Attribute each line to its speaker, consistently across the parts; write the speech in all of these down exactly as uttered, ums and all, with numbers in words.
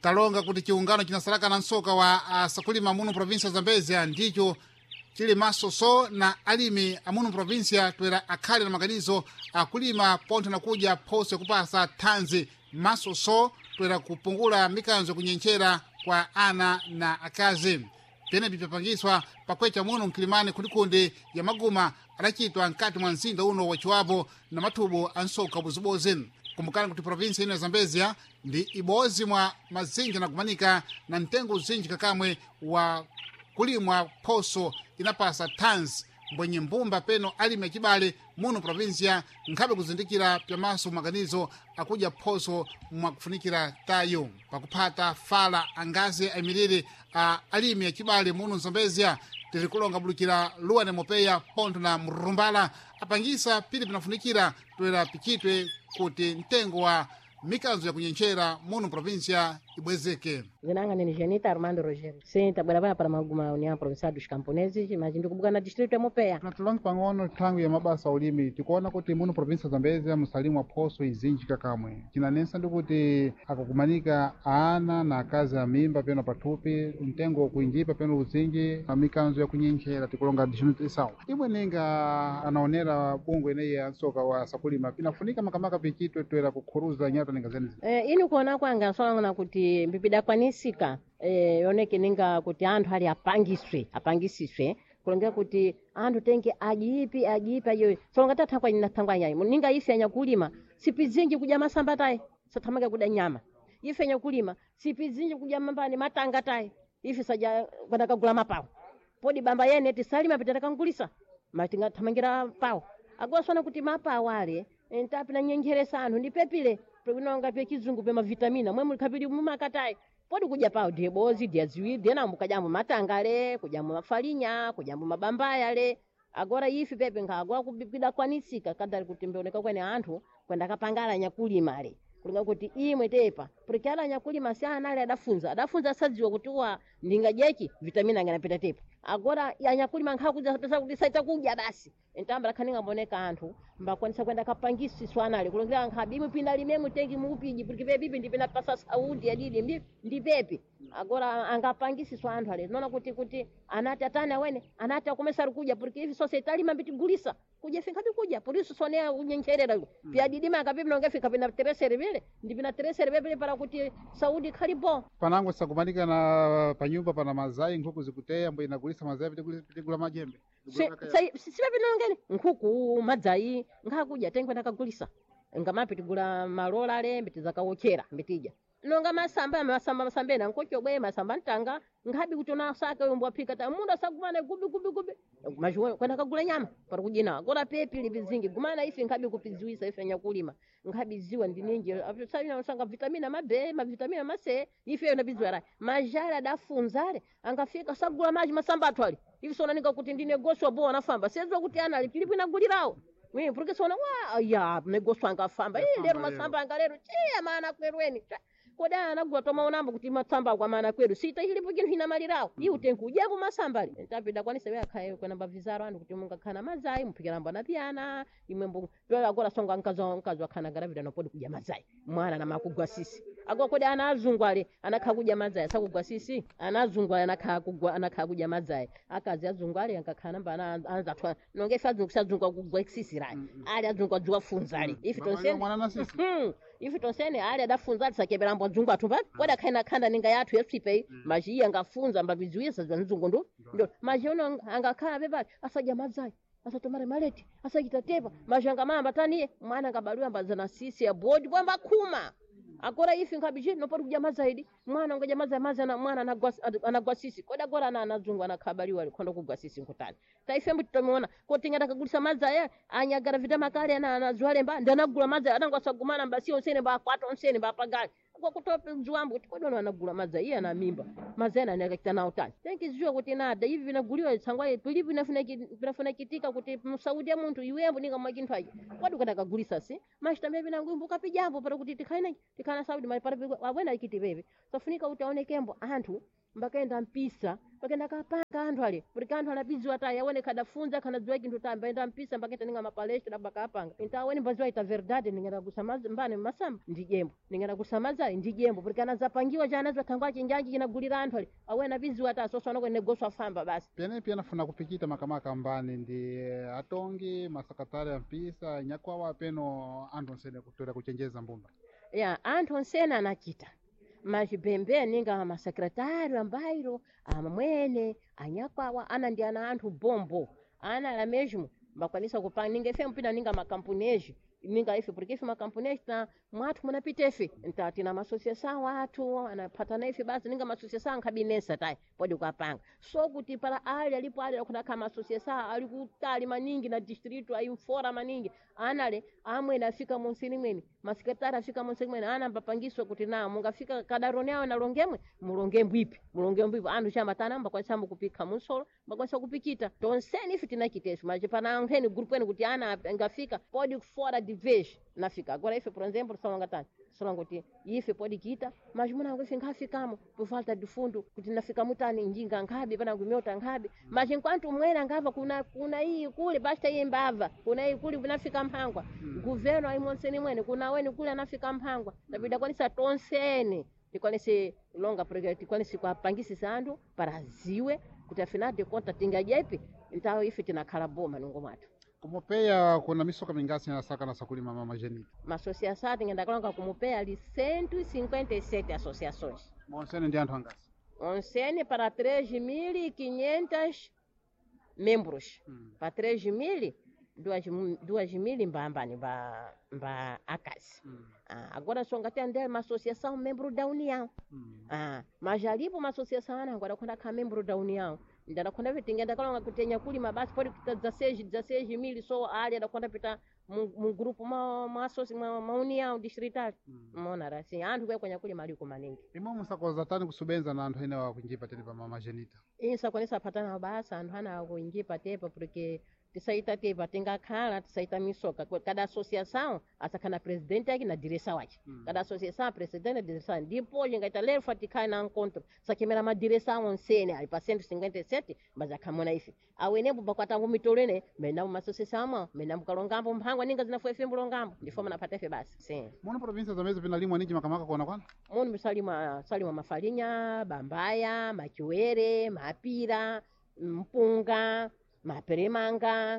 Speaker 1: talonga kuti chiungano chinasalaka na msoka wa asakulima muno provinsia Zambezia ndicho chili masoso na alimi amuno provinsia toera akhali na maganizo akulima pontho na kudya phoso kupasa thanzi masoso toera kupungula mikanzo kunyenchera kwa ana na akazi. Pene bipapangiswa pakwecha muno mkilimani kulikundi ya maguma adachitwa nkati mwa mzinda uno wachiwapo na mathubu ansoka buzibozi. Kumbukana kuti provinsia ino ya Zambezia ndi ibozi mwa mazinji na kumanika na mtengo uzinji kakamwe wa kulimwa phoso inapasa thanzi mbwenye mbumba peno alime chibale muno provinsia nkhabe kuzindikira pyamaso maganizo akuja phoso mwa kufunikira tayo pakuphata fala angazi ayimirire a alime chibale muno Zambezia tiri kulonga bulukira luwane mopeya pontho na mrumbala apangisa pili pinafunikira toera pichitwe kuti mtengo wa mikanzo ya kunyenchera muno provinsia ibwezeke.
Speaker 2: Zinanga ni Genita Armando Rogério. Sim, trabalhava para uma União Provincial dos Camponeses, mas ndikubuka na distrito ya Mopeya.
Speaker 1: Natulonga pang'ono tangu ya mabasa ulimi tikuona kuti muno provinsia Zambezia musalimu phoso izinji kakamwe. Chinanensa ndikuti akakumanika ana na akazi ya mimba peno pathupi mtengo kuinjipa peno uzinji na mikanzo ya kunyenchera tikulonga distrito isawa. Imwe ninga anaonera bungu eneye ansoka wa sakulima pinafunika makamaka pichitwe toera kukhuruza nyata ninga zenezi.
Speaker 2: Eh, ini kuona kwanga swala na kuti mbipida kwanisika eh, yoneke ninga kuti anthu ali apangiswe apangisiswe kulongera kuti anthu tenge ajipi ajipi ayo solonga tathangwa ina thangwa nyai ninga ife anya kulima sipizinji kuja masamba tai sathamaka kuda nyama ife anya kulima sipizinji kuja mambani matanga tai ife saja kwenda kagula mapawo podi bamba yene tisalima pitata kangulisa matinga thamangira pawo agoswana kuti mapawo ale entapi na nyengeresa anthu ndipepile prekunonga pye kizungu pye mavitamina mwe mulikapili mumakatai podi kuja pawo ndiye bozi ndiye ziwiri dena mukajambo matangale kujambo mafalinya kujambo mabambaya le agora ifi pepe ngagwa kubipida kwanisika kadali kutembeoneka kwene anthu kwenda kapangala nyakulima le kulinga kuti imwe tepa prikala nyakulima si anali adafunza adafunza sadziwa kuti wa ndinga jeki vitamina nganapita tepa agora yanyakulima nkhakuja pesa kuti saita kudya basi entamba lakhaninga mboneka anthu mbakwanisa kwenda kapangisi swanali kulongira nkhabi imwe pinda limemu tengi muupiji porque pepe ndipenda pasa saudi yadidi ndi ndipepe agora angapangisi swa anthu ale nona kuti kuti anati atana wene anati akomesa kuja porque hivi society mambiti gulisa kuja fika bikuja por isso sonea unyencherera mm. Pia didima akapipi nonge fika pina tresere vile ndipina tresere vile para kuti saudi khalibo
Speaker 1: panango sakumanika na panyumba pana mazai nkhuku zikuteya mbo inagulisa mazai vitigula majembe
Speaker 2: sai sipe pinongeni nkhuku madzai nkhakuja tengwe nakagulisa ngamapi tigula malola le mbiti zakawochera mbitija nonga masamba masamba masambena nkocho bwe masamba ntanga ngabi kutona saka yombo apika ta munda sakumana gubi gubi gubi majwe kwenda kagula nyama para kujina gora pepi libizingi gumana ifi ngabi kupiziwisa ifi nya kulima ngabi ziwa ndininje afisabina usanga vitamina mabe ma vitamina mase ifi yona bizwara majara dafunzare angafika sagula maji masamba atwali ifi sona nika kuti ndine goswa bo anafamba sezo kuti ana lipilipo inagulirawo mimi porque sona wa ya negoswa angafamba eh lero masamba angalero che maana kwerweni koda anagwa tomaonambo kuti matsamba kwa maana kwedu sita ilipo kintu hina malirawo i utenkuja ku masambali ntapida kwanisa we akhaye kwena mbavizaro anu kuti munga khana mazai mpikira mbana piana imwembo pela agora songa nkazo nkazo khana garavida no podi kuja mazai mwana na makugwa sisi agwa koda ana azungwale anakha kuja mazai sakugwa sisi ana azungwale anakha kugwa anakha kuja mazai akazi azungwale ankakhana mbana anza twa nonge fazungu kusazungwa kugwa sisi rani mm -hmm. Ali azungwa jwa funzali ifi tonse mwana na sisi ifi tonsene ali adafunza tisakebera mbo dzungu atumba koda khaina khanda ninga yathu yesipe mm. Maji angafunza mbavizuisa za nzungu ndo ndo maji ono angakhala beba asaja mazai asatomare maleti asajita tepa maji angamamba taniye mwana ngabaliwa mbazana sisi ya bodi kwamba kuma akora ifi ngabije no podi kujama zaidi mwana ngoja maza maza na mwana anagwa anagwa sisi koda gora na anazungu anakhabaliwa kondo kugwa sisi nkutani taife mbu tumeona ko tingata kagulisa maza ya anyagara vitama kale ana anazwale mba ndanagula maza anangwa sagumana mbasi onsene ba kwato onsene ba pagali kwa kutope nzuambu kodono anagula maza iya na mimba mazena anakita na utani tenki zio kuti nada hivi vinaguliwa tsangwa pilipi nafuna nafuna kitika kuti msaudi ya muntu iwembo ninga makintu hayi kwadu kada kagulisa si mashtambe vinangumbu kapijambo para kuti tikaina tikana saudi mali para wabwena ikiti bebe sofunika utaone kembo anthu mbakaenda mpisa mbakaenda kapanga anthu ale porque anthu anapidziwa tayi awone kadafunza kanadziwa chinthu tayi mbaenda mpisa mbakaita ninga mapalestra mbakapanga inta awone mbaziwa ita verdade ningenda kusamaza mbane masamba ndi jembo ningenda kusamaza ndi jembo porque anazapangiwa cha anaziwa thangwa chinjanji chinagulira anthu ale awone anapidziwa tayi soso anako negoswa famba basi
Speaker 1: pene pia nafuna kupikita makamaka mbani ndi eh, atongi masakatari ya mpisa nyakwawa peno anthu onsene kutwera kuchenjeza mbumba
Speaker 2: ya anthu onsene anachita mazipembe ninga masekretari ambairo amwene anyakwawa ana ndi ana anthu bombo ana la mesmo mbakwanisa kupanga ninga ife mpina ninga makampuneji ninga ife porque ife makampuneji na mwathu munapita ife ntati na masosiação watu anapatana ife basi ninga masosiação nkabinesa tayi pode kupanga so kuti para ali alipo ali akuna kama masosiação ali kutali maningi na distrito aí fora maningi anale amwene afika monsini mwene masekretari afika monsini mwene ana mbapangiswa kuti na mungafika kadaroni awo nalongemwe mulonge mbwipi mulonge mbwipi anthu chamatana mbakwanisa kupika musolo mbakwanisa kupikita tonseni ife tinachiteso mas pana nkheni grupo ene kuti ana ngafika pode fora de vez nafika agora ife por exemplo salonga tani salonga kuti ife pode kita mas muna ife ngafikamo por falta de fundo kuti nafika mutani njinga ngabe pana kumyota ngabe mas enquanto mwera ngava kuna kuna hii kule basta hii mbava kuna hii kule vinafika mphangwa governo aí monseni mwene kuna weni kule anafika mphangwa tabida kwanisa tonsene tikwanise longa porque tikwanise kupangisa anthu para ziwe kuti afinal de conta tingajepe então ife tinakhala boma nungo mwathu
Speaker 1: kumupeya kuna misoka mingasi na saka na sakulima mama Jenita
Speaker 2: masociação tingenda kalonga kumupeya ali cento e cinquenta e sete associações
Speaker 1: monsene ndi anthu angasi
Speaker 2: onsene para três mil e quinhentos membros hmm. para três mil duas duas mil mbambani mba mba akasi hmm. ah, agora só ngati ande uma associação membro da união hmm. ah, mas alipo uma associação ana agora quando é membro da união ndana kwenda vitingenda kalonga kutenya kulima basi pode kuta dezesseis dezesseis mil só área da kwenda pita mu grupo ma ma ma, ma união distrital mona mm. assim anthu kwa kwenya kulima ali kumaningi
Speaker 1: imo musakoza tani kusubenza na anthu ene wa kunjipa tele pa mama Jenita
Speaker 2: insa kwanisa patana basa anthu ana kunjipa tepa porque tisaita tepa tingakhala tisaita misoka cada associação asakana presidente yake na direção wake hmm. cada associação presidente na direção ndipo lingaita lero fatikai na encontro sakemera ma direção onsene ali pa cento e cinquenta e sete baza kamona ife awenepo bakwatangu mitolene menda mu associação menda mu kalongambo mphangwa ninga zinafu F M longambo ndifo manapata ife basi sim
Speaker 1: muno província zamezi pinalimwa ninji makamaka kuona kwana
Speaker 2: muno misalima salima mafalinha bambaya machiwere mapira mpunga maperemanga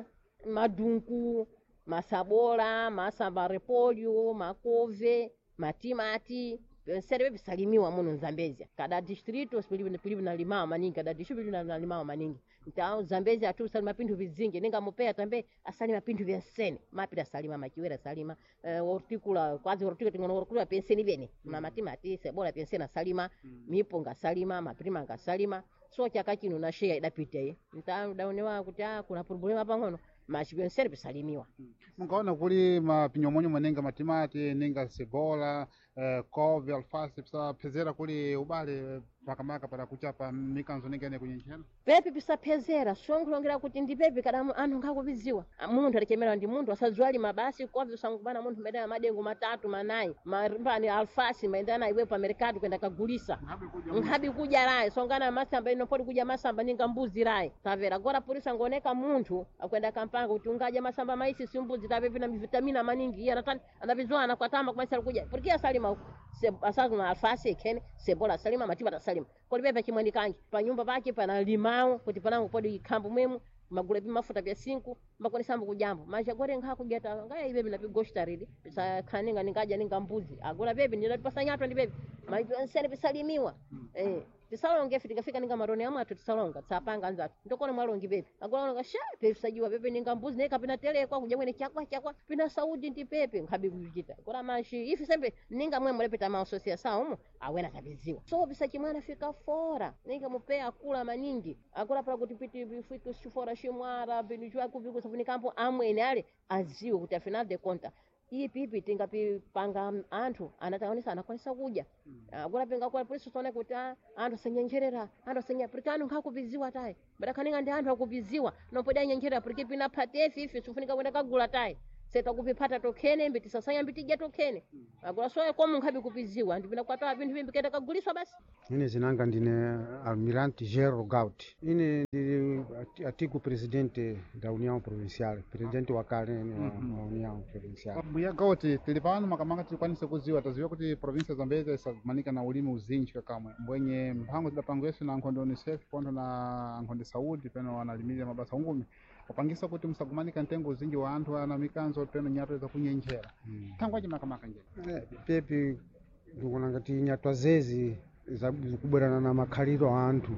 Speaker 2: madunku masabola masamba repolho makove matimati serve bisalimiwa muno Zambezia cada distrito pilibe pilibe na limao maningi cada distrito na limao maningi então Zambezia atu salima pintu vizingi ninga mupeya tambe asalima pintu vya sene mapira salima machiwera salima uh, horticula quase horticula tingono horticula penseni bene mm. matimati sebola pensena salima mm. mipunga salima maperemanga salima so chakachino na share idapita ye então daonewa kuti ah kuna problema pang'ono machipensere bisalimiwa
Speaker 1: hmm. mungaona kuli mapinyomonyo manenga matimati nenga sebola uh, kove alfasi pisa pezera kuli ubale pakamaka para kuchapa mikanzo nengene kunyenchena
Speaker 2: pepe pisa pezera sonkulongera kuti ndi pepe kada anthu ngakuviziwa munthu alikemera ndi munthu asazwali mabasi kove sangubana munthu medana madengo matatu manayi marimbani alfasi maendana iwe pa mercado kwenda kagulisa ngabi kuja rai songana masamba inopodi kuja masamba ninga mbuzi rai tavera agora polisi angoneka munthu akwenda kampanga kuti ungaja masamba maisi simbuzi tapepe na vitamina maningi iye anatani anavizwana kwa tama kumasa kuja porque asalima huko asagu na alfasi kene sebola salima matimata salima kodi pepe chimwendi kanji pa nyumba pake pana limao kuti panango podi ikambo mwemu magula pi mafuta vya sinku mbakoni sambu kujambo maisha gore ngha kugeta ngaya ibebi na pigoshta ridi sa kaninga ningaja ninga mbuzi agora bebi ndina pasanya ndi bebi maisha nsene bisalimiwa hmm. eh tisalonge fika fika ninga maroni amwa tisalonga tsapanga nzatu ndokona mwalongi bebi agora nga sha pepe sajiwa bebi ninga mbuzi neka pina tele kwa kujamwe chakwa chakwa pina saudi ndi pepe ngabi kujita gora mashi ifi sembe ninga mwe mlepeta ma associação umo awena kabiziwa so bisa chimwana fika fora ninga mupea kula maningi agora para kuti piti bifika fora shimwara binijwa kuviku safuni kampo amwene ale aziwe kuti afinal de conta iyi pipi tingapipanga anthu anataonesa anakwanisa kuja mm. agora pinga kwa polisi sone kuti anthu sanyenjerera anthu sanya porque anthu ngakuviziwa tayi badakaninga ndi anthu akuviziwa nopoda nyenjerera porque pina patefi ife sufunika kwenda kagula tayi seta kupipata tokhene mbiti sasanya mbitija tokhene akula soya komu nkhabi kupiziwa ndipina kwata vinthu vimbikenda kaguliswa basi.
Speaker 3: Ine zinanga ndine Almirante Gerro Gauti. Ine ndili artigo presidente da União Provincial, presidente wa kale wa União Provincial.
Speaker 1: Mbuya Gauti, tili pano makamaka tikwanise kuziwa taziwa kuti provinsia zambezi isamanika na ulimi uzinji kakamwe mbwenye mphango tidapangweso na nkhondo UNICEF ponto na nkhondo Saudi peno analimilira mabasa ungumi kupangisa kuti musagumanika ntengo uzinji wa anthu ana mikanzo peno nyato za kunyenjera thangwaji makamaka njeni
Speaker 3: pepi ndikuona ngati nyatwa zezi zikubwerana na makhaliro a anthu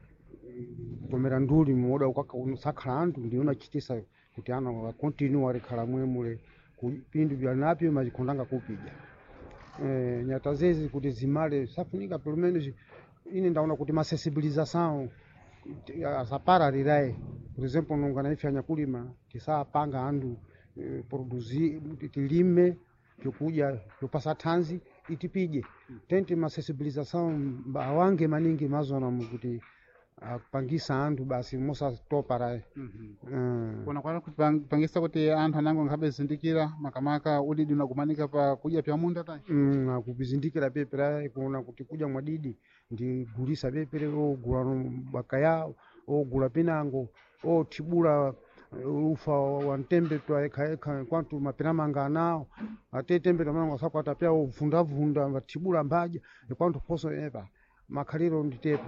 Speaker 3: komera nduli moda ukakhala anthu ndi unachitisa kuti ana continue alikhala mwemule kupindu byanapi majikhondanga kupija eh nyatwa zezi kuti zimale safunika pelo menos ine ndaona kuti ma sensibilização asapara rirai por exemplo nungana ifanya kulima tisapanga andu eh, produzir tilime yokuja yopasa thanzi itipije tente ma sensibilização awange maningi mazona mukuti apangisa anthu basi mosa topara
Speaker 1: mhm kona kwa kupangisa kuti anthu anango nkhabe zindikira makamaka udidi unagumanika pa kuja pya munda tai
Speaker 3: mm akubizindikira pepera kuona kuti kuja mwadidi ndi gulisa pepere o gula bakaya o gula pinango o tibula ufa wa ntembe twa eka kwantu mapiramanga nao ate tembe tamango sakwata pya uvunda vunda vatibula mbaja kwantu poso epa makhaliro nditepo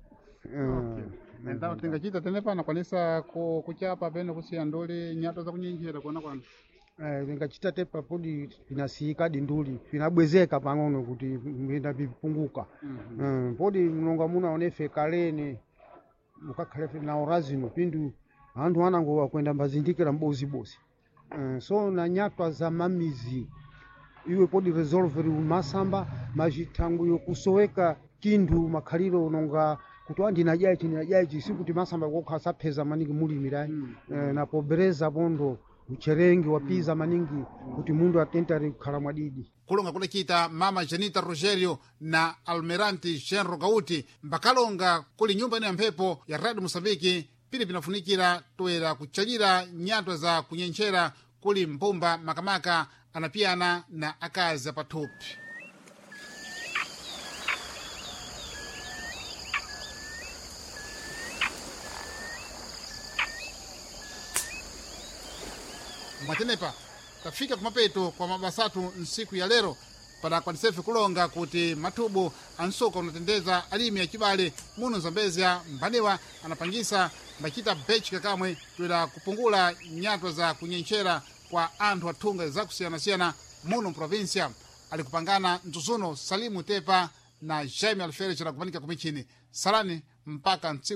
Speaker 1: nenda tingachita tenepa nakwanisa kuchapa peno kusiya ndoli nyato za kunyenjera kuona kwanu
Speaker 3: eh ngachita tepa podi inasika dinduli inabwezeka pang'ono kuti ngenda bipunguka mm podi mnonga muna onefe kalene mukakhalefe na orazino pindu anthu anango kwenda mbazindikira mbozi bozi uh, so na nyatwa za mamizi iwe podi resolve masamba majithangu yokusoweka kindu makhaliro unonga kuti andi najai chini najai chisi kuti masamba kokhasa pheza maningi mulimirai mm. uh, na pobreza bondo ucherengi wapiza maningi kuti mundu atenta kukhala mwadidi
Speaker 1: kulonga kulechita mama Janita Rogerio na Almirante Gerro Gauti mbakalonga kuli nyumba ine ya mphepo ya Radio Mosambiki pili pinafunikira toera kuchalira nyatwa za kunyenchera kuli mpumba makamaka anapiyana na akazi pathupi. Mwatenepa tafika kumapeto kwa mabasatu nsiku ya lero pada kwanisefe kulonga kuti mathubu ansoka unatendeza alimi ya chibale muno Zambezia mbaniwa anapangisa mbachita bechi kakamwe tuwela kupungula nyatwa za kunyenchera kwa anthu athunga za kusiyana-siyana muno provincia alikupangana ntuzuno Salimu Tepa na Jaime Alfere chana kumanika kumichini salani mpaka nsiku